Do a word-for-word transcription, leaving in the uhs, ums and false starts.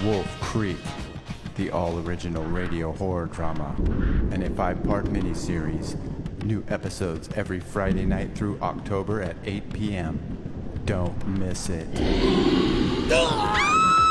Wolf Creek, the all-original radio horror drama, and a five-part miniseries. New episodes every Friday night through October at eight p.m. Don't miss it.